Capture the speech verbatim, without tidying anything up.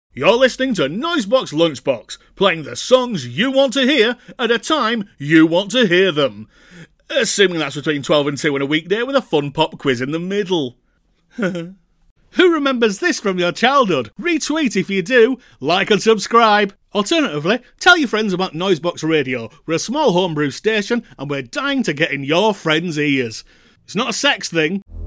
You're listening to Noisebox Lunchbox, playing the songs you want to hear at a time you want to hear them. Assuming that's between twelve and two on a weekday with a fun pop quiz in the middle. Who remembers this from your childhood? Retweet if you do, like and subscribe. Alternatively, tell your friends about Noisebox Radio. We're a small homebrew station and we're dying to get in your friends' ears. It's not a sex thing.